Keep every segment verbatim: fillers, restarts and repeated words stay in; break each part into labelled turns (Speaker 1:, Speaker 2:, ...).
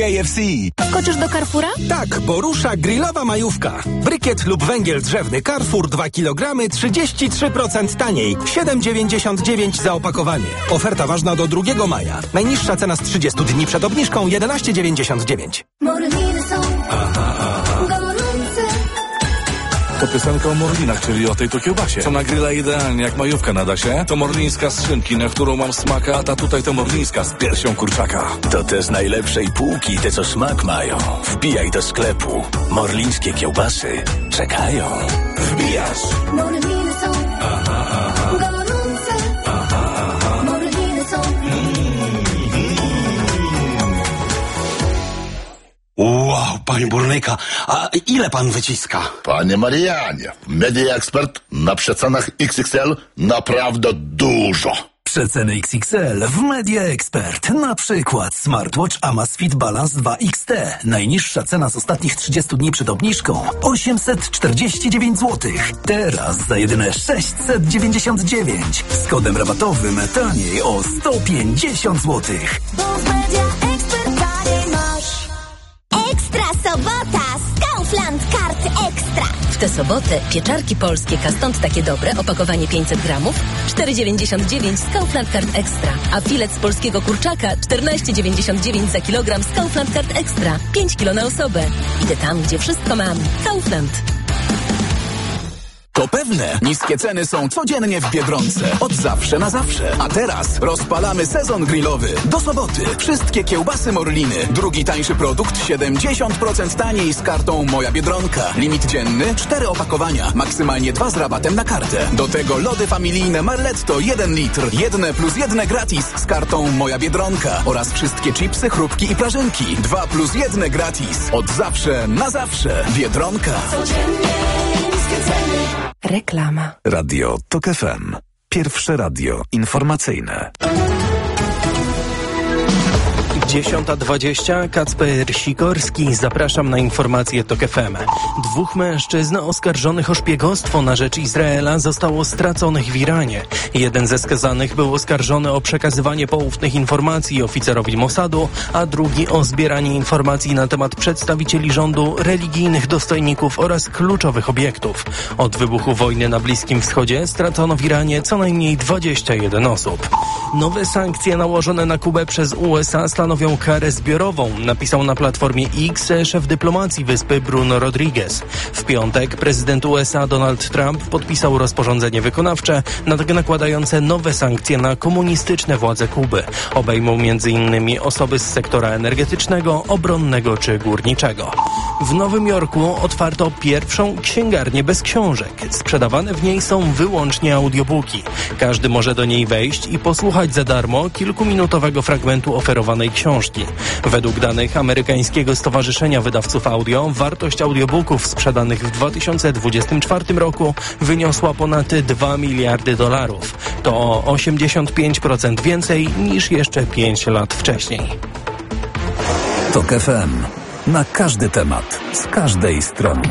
Speaker 1: K F C.
Speaker 2: Skoczysz do Carrefoura?
Speaker 1: Tak, bo rusza grillowa majówka. Brykiet lub węgiel drzewny Carrefour dwa kilogramy trzydzieści trzy procent taniej. siedem dziewięćdziesiąt dziewięć za opakowanie. Oferta ważna do drugiego maja. Najniższa cena z trzydziestu dni przed obniżką jedenaście dziewięćdziesiąt dziewięć.
Speaker 3: Morliny są gorące.
Speaker 4: To piosenka o morlinach, czyli o tej tu kiełbasie. Co na grilla idealnie, jak majówka nada się. To morlińska z szynki, na którą mam smaka, a ta tutaj to morlińska z piersią kurczaka.
Speaker 5: To te z najlepszej półki, te co smak mają. Wbijaj do sklepu. Morlińskie kiełbasy czekają. Wbijasz.
Speaker 3: Morliny są gorące. Morliny są.
Speaker 6: Wow, panie burnyka, a ile pan wyciska?
Speaker 7: Panie Marianie, Media Expert na przecenach X X L naprawdę dużo.
Speaker 8: Przeceny X X L w Media Expert. Na przykład smartwatch Amazfit Balance dwa X T. Najniższa cena z ostatnich trzydziestu dni przed obniżką osiemset czterdzieści dziewięć złotych. Teraz za jedyne sześćset dziewięćdziesiąt dziewięć. Z kodem rabatowym taniej o sto pięćdziesiąt złotych.
Speaker 3: Bo w Media Expert taniej masz.
Speaker 9: Ekstra sobota z Kaufland Kart Ekstra.
Speaker 2: W tę sobotę pieczarki polskie Kastant takie dobre, opakowanie pięćset gramów, cztery dziewięćdziesiąt dziewięć z Kaufland Kart Ekstra. A filet z polskiego kurczaka czternaście dziewięćdziesiąt dziewięć za kilogram z Kaufland Kart Ekstra. pięć kilo na osobę. Idę tam, gdzie wszystko mam. Kaufland.
Speaker 10: To pewne, niskie ceny są codziennie w Biedronce. Od zawsze na zawsze. A teraz rozpalamy sezon grillowy. Do soboty wszystkie kiełbasy Morliny. Drugi tańszy produkt siedemdziesiąt procent taniej z kartą Moja Biedronka. Limit dzienny cztery opakowania. Maksymalnie dwa z rabatem na kartę. Do tego lody familijne Marletto jeden litr. Jedne plus jedne gratis z kartą Moja Biedronka. Oraz wszystkie chipsy, chrupki i prażynki. Dwa plus jedne gratis. Od zawsze na zawsze. Biedronka.
Speaker 3: Codziennie niskie ceny.
Speaker 2: Reklama.
Speaker 8: Radio Tok F M. Pierwsze radio informacyjne.
Speaker 11: dziesiąta dwadzieścia. Kacper Sikorski. Zapraszam na informacje Tok F M. Dwóch mężczyzn oskarżonych o szpiegostwo na rzecz Izraela zostało straconych w Iranie. Jeden ze skazanych był oskarżony o przekazywanie poufnych informacji oficerowi Mossadu, a drugi o zbieranie informacji na temat przedstawicieli rządu, religijnych dostojników oraz kluczowych obiektów. Od wybuchu wojny na Bliskim Wschodzie stracono w Iranie co najmniej dwadzieścia jeden osób. Nowe sankcje nałożone na Kubę przez U S A stanowią karę zbiorową, napisał na platformie X szef dyplomacji wyspy Bruno Rodriguez. W piątek prezydent U S A Donald Trump podpisał rozporządzenie wykonawcze nakładające nowe sankcje na komunistyczne władze Kuby. Obejmą między innymi osoby z sektora energetycznego, obronnego czy górniczego. W Nowym Jorku otwarto pierwszą księgarnię bez książek. Sprzedawane w niej są wyłącznie audiobooki. Każdy może do niej wejść i posłuchać za darmo kilkuminutowego fragmentu oferowanej książki. Według danych amerykańskiego Stowarzyszenia Wydawców Audio wartość audiobooków sprzedanych w dwa tysiące dwudziestym czwartym roku wyniosła ponad dwa miliardy dolarów. To o osiemdziesiąt pięć procent więcej niż jeszcze pięć lat wcześniej.
Speaker 8: Tok F M. Na każdy temat, z każdej strony.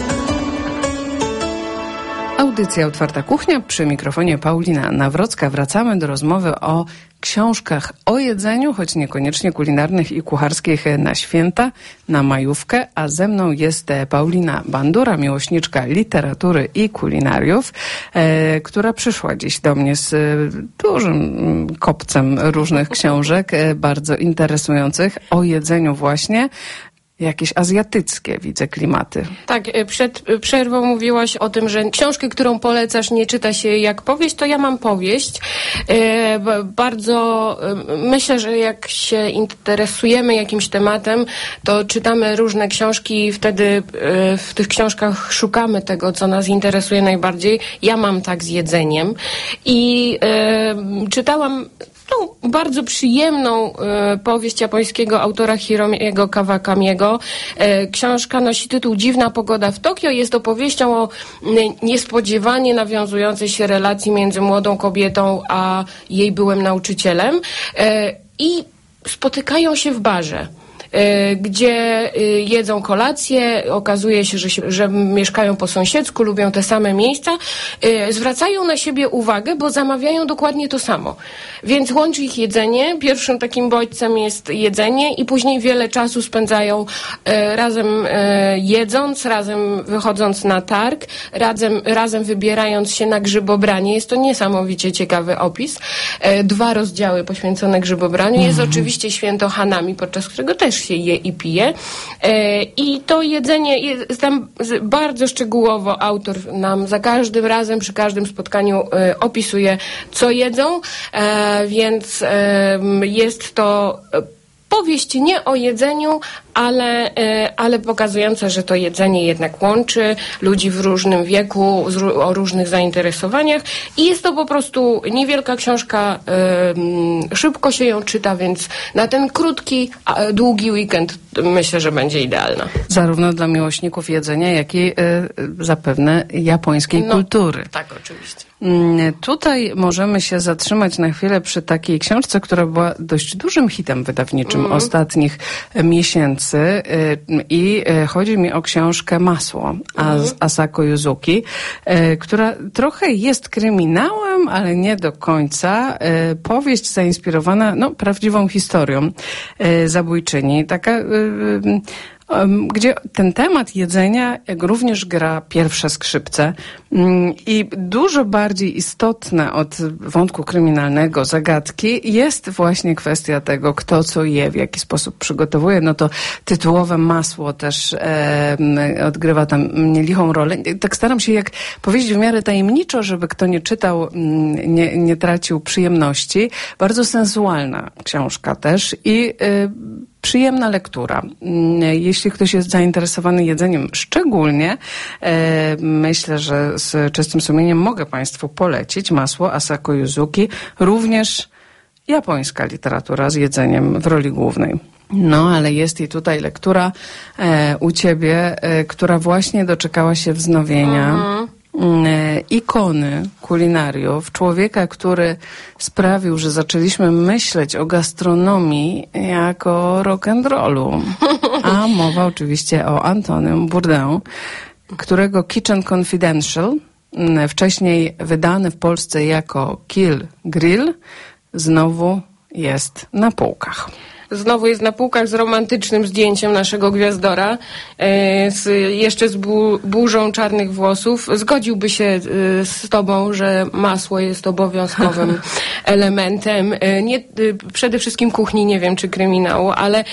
Speaker 12: Audycja Otwarta Kuchnia, przy mikrofonie Paulina Nawrocka. Wracamy do rozmowy o książkach o jedzeniu, choć niekoniecznie kulinarnych i kucharskich na święta, na majówkę, a ze mną jest Paulina Bandura, miłośniczka literatury i kulinariów, e, która przyszła dziś do mnie z dużym kopcem różnych książek, e, bardzo interesujących, o jedzeniu właśnie. Jakieś azjatyckie, widzę, klimaty.
Speaker 13: Tak, przed przerwą mówiłaś o tym, że książkę, którą polecasz, nie czyta się jak powieść, to ja mam powieść. E, bardzo e, myślę, że jak się interesujemy jakimś tematem, to czytamy różne książki i wtedy e, w tych książkach szukamy tego, co nas interesuje najbardziej. Ja mam tak z jedzeniem i e, czytałam no, bardzo przyjemną e, powieść japońskiego autora Hiromiego Kawakamiego. E, książka nosi tytuł Dziwna pogoda w Tokio. Jest opowieścią o e, niespodziewanie nawiązującej się relacji między młodą kobietą a jej byłym nauczycielem. E, I spotykają się w barze. e, gdzie e, jedzą kolację, okazuje się, że, się, że mieszkają po sąsiedzku, lubią te same miejsca, e, zwracają na siebie uwagę, bo zamawiają dokładnie to samo. Więc łączy ich jedzenie. Pierwszym takim bodźcem jest jedzenie i później wiele czasu spędzają e, razem e, jedząc, razem wychodząc na targ, razem, razem wybierając się na grzybobranie. Jest to niesamowicie ciekawy opis. E, dwa rozdziały poświęcone grzybobraniu. Jest
Speaker 12: Mhm.
Speaker 13: oczywiście święto Hanami, podczas którego też się je i pije. E, I to jedzenie jest tam z- bardzo szczegółowo autor nam za każdym razem, przy każdym spotkaniu e, opisuje, co jedzą, e, więc e, jest to e, powieść nie o jedzeniu, ale, e, ale pokazująca, że to jedzenie jednak łączy ludzi w różnym wieku, z, ró- o różnych zainteresowaniach i jest to po prostu niewielka książka, e, m, szybko się ją czyta, więc na ten krótki, a, długi weekend myślę, że będzie idealna.
Speaker 12: Zarówno dla miłośników jedzenia, jak i y, zapewne japońskiej
Speaker 13: No,
Speaker 12: kultury.
Speaker 13: Tak, oczywiście.
Speaker 12: Mm, Tutaj możemy się zatrzymać na chwilę przy takiej książce, która była dość dużym hitem wydawniczym
Speaker 13: Mhm.
Speaker 12: ostatnich e, miesięcy y, i e, chodzi mi o książkę Masło Az- Asako Yuzuki, e, która trochę jest kryminałem, ale nie do końca. E, Powieść zainspirowana no, prawdziwą historią e, zabójczyni. Taka y, y, em, gdzie ten temat jedzenia jak również gra pierwsze skrzypce Mm, i dużo bardziej istotne od wątku kryminalnego, zagadki jest właśnie kwestia tego, kto co je, w jaki sposób przygotowuje. No to tytułowe masło też e, odgrywa tam nielichą rolę. Tak staram się jak powiedzieć w miarę tajemniczo, żeby kto nie czytał, mm, nie, nie tracił przyjemności. Bardzo sensualna książka też i e, przyjemna lektura. Mm, Jeśli ktoś jest zainteresowany jedzeniem szczególnie, e, myślę, że z czystym sumieniem mogę Państwu polecić Masło Asako Yuzuki, również japońska literatura z jedzeniem w roli głównej. No, ale jest i tutaj lektura e, u Ciebie, e, która właśnie doczekała się wznowienia.
Speaker 13: Mhm.
Speaker 12: e, ikony kulinariów, człowieka, który sprawił, że zaczęliśmy myśleć o gastronomii jako rock'n'rollu. A mowa oczywiście o Antonym Bourdain, którego Kitchen Confidential, m, wcześniej wydany w Polsce jako Kill Grill, znowu jest na półkach.
Speaker 13: Znowu jest na półkach z romantycznym zdjęciem naszego gwiazdora, e, z, jeszcze z bu, burzą czarnych włosów. Zgodziłby się e, z tobą, że masło jest obowiązkowym elementem. E, nie, e, przede wszystkim kuchni, nie wiem, czy kryminału, ale e,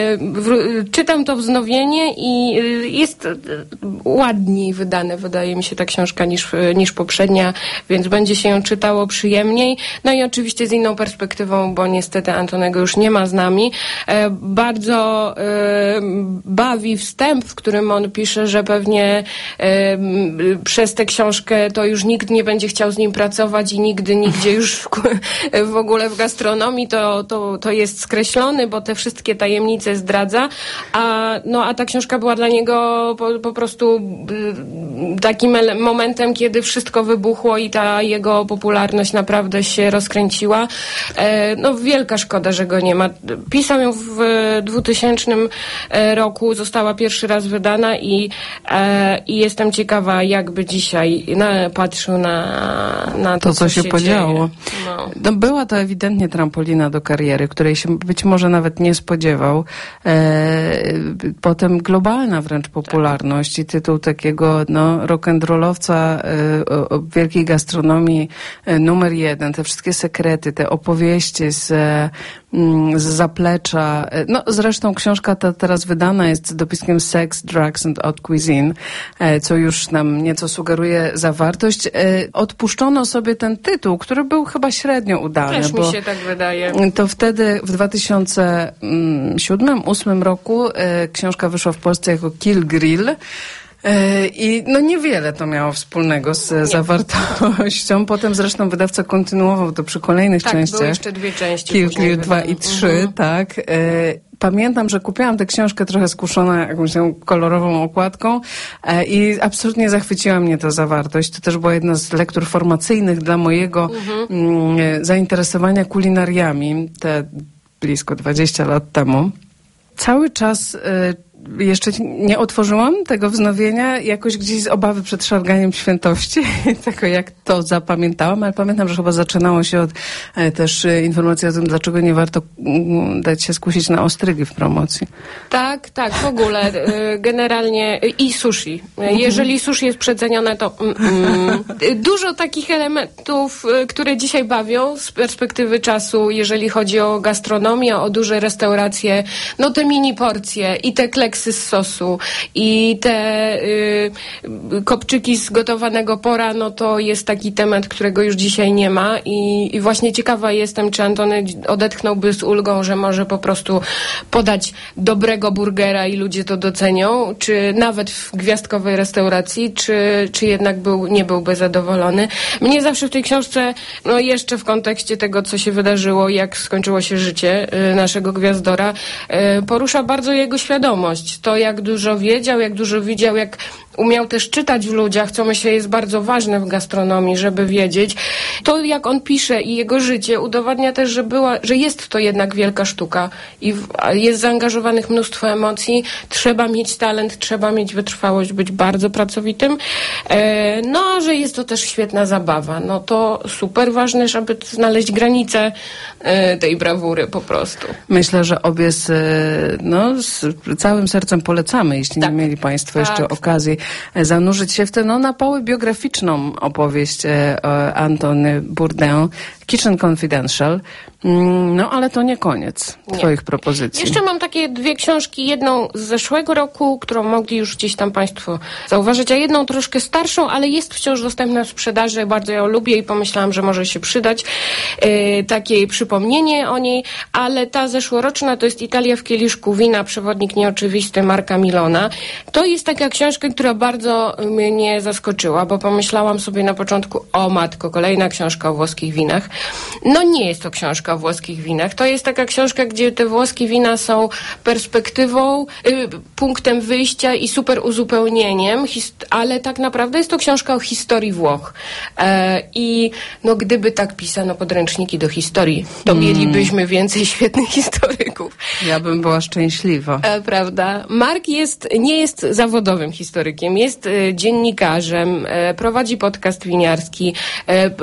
Speaker 13: w, czytam to wznowienie i e, jest e, ładniej wydane, wydaje mi się, ta książka niż, e, niż poprzednia, więc będzie się ją czytało przyjemniej. No i oczywiście z inną perspektywą, bo niestety Antonego już nie ma z nami. E, bardzo e, bawi wstęp, w którym on pisze, że pewnie e, m, przez tę książkę to już nikt nie będzie chciał z nim pracować i nigdy, nigdzie już w, w ogóle w gastronomii to, to, to jest skreślony, bo te wszystkie tajemnice zdradza, a, no, a ta książka była dla niego po, po prostu y, takim ele- momentem, kiedy wszystko wybuchło i ta jego popularność naprawdę się rozkręciła. E, no wielka szkoda, że go nie ma. Pisał ją w dwutysięcznym roku, została pierwszy raz wydana i, e, i jestem ciekawa, jakby dzisiaj na, patrzył na, na to,
Speaker 12: To, co się
Speaker 13: się
Speaker 12: podziało.
Speaker 13: dzieje. No.
Speaker 12: No, była to ewidentnie trampolina do kariery, której się być może nawet nie spodziewał. E, potem globalna wręcz popularność i tytuł takiego no, rock'n'rollowca e, o, o wielkiej gastronomii e, numer jeden. Te wszystkie sekrety, te opowieści z, e, z zaplecza. E, no zresztą książka ta teraz wydana jest z dopiskiem Sex, Drugs and Haute Cuisine, e, co już nam nieco sugeruje zawartość. E, odpuszczono sobie ten tytuł, który był chyba średnio udany.
Speaker 13: Też mi
Speaker 12: bo
Speaker 13: się tak wydaje.
Speaker 12: to wtedy w dwa tysiące siódmym, dwa tysiące ósmym roku e, książka wyszła w Polsce jako Kill Grill. E, I no niewiele to miało wspólnego z
Speaker 13: Nie.
Speaker 12: zawartością. Potem zresztą wydawca kontynuował to przy kolejnych
Speaker 13: Tak,
Speaker 12: częściach.
Speaker 13: były jeszcze dwie części.
Speaker 12: Kill
Speaker 13: później
Speaker 12: Grill dwa
Speaker 13: wydane.
Speaker 12: i trzy,
Speaker 13: Mhm.
Speaker 12: tak. E, Pamiętam, że kupiłam tę książkę trochę skuszona jakąś tą kolorową okładką e, i absolutnie zachwyciła mnie ta zawartość. To też była jedna z lektur formacyjnych dla mojego
Speaker 13: Mhm.
Speaker 12: mm, zainteresowania kulinariami te blisko dwadzieścia lat temu. cały czas y, jeszcze nie otworzyłam tego wznowienia, jakoś gdzieś z obawy przed szarganiem świętości, tylko jak to zapamiętałam, ale pamiętam, że chyba zaczynało się od e, też e, informacji o tym, dlaczego nie warto m, dać się skusić na ostrygi w promocji.
Speaker 13: Tak, tak, w ogóle e, generalnie e, i sushi. E, jeżeli sushi jest przedzenione, to mm, mm. E, dużo takich elementów, e, które dzisiaj bawią z perspektywy czasu, jeżeli chodzi o gastronomię, o duże restauracje, no te mini porcje i te kleksy z sosu i te y, kopczyki z gotowanego pora, no to jest taki temat, którego już dzisiaj nie ma i, i właśnie ciekawa jestem, czy Antony odetchnąłby z ulgą, że może po prostu podać dobrego burgera i ludzie to docenią, czy nawet w gwiazdkowej restauracji, czy, czy jednak był, nie byłby zadowolony. Mnie zawsze w tej książce, no jeszcze w kontekście tego, co się wydarzyło, jak skończyło się życie y, naszego gwiazdora, y, porusza bardzo jego świadomość. To, jak dużo wiedział, jak dużo widział, jak umiał też czytać w ludziach, co myślę jest bardzo ważne w gastronomii, żeby wiedzieć. To, jak on pisze i jego życie udowadnia też, że była, że jest to jednak wielka sztuka i w, jest zaangażowanych mnóstwo emocji. Trzeba mieć talent, trzeba mieć wytrwałość, być bardzo pracowitym. E, no, a że jest to też świetna zabawa. No to super ważne, żeby znaleźć granice e, tej brawury po prostu.
Speaker 12: Myślę, że obie z, no, z całym sercem polecamy, jeśli tak. nie mieli Państwo tak. jeszcze okazji zanurzyć się w tę no, na poły biograficzną opowieść e, o Antony Bourdain, Kitchen Confidential. No, ale to nie koniec nie. Twoich propozycji.
Speaker 13: Jeszcze mam takie dwie książki. Jedną z zeszłego roku, którą mogli już gdzieś tam Państwo zauważyć, a jedną troszkę starszą, ale jest wciąż dostępna w sprzedaży. Bardzo ją lubię i pomyślałam, że może się przydać e, takie przypomnienie o niej, ale ta zeszłoroczna to jest Italia w kieliszku wina, przewodnik nieoczywisty Marka Milona. To jest taka książka, która bardzo mnie zaskoczyła, bo pomyślałam sobie na początku, o matko, kolejna książka o włoskich winach. No nie jest to książka o włoskich winach. To jest taka książka, gdzie te włoskie wina są perspektywą, y, punktem wyjścia i super uzupełnieniem, hist- ale tak naprawdę jest to książka o historii Włoch. E, I no gdyby tak pisano podręczniki do historii, to mm. mielibyśmy więcej świetnych historyków.
Speaker 12: Ja bym była szczęśliwa.
Speaker 13: E, prawda? Mark jest, nie jest zawodowym historykiem, jest e, dziennikarzem, e, prowadzi podcast winiarski, e,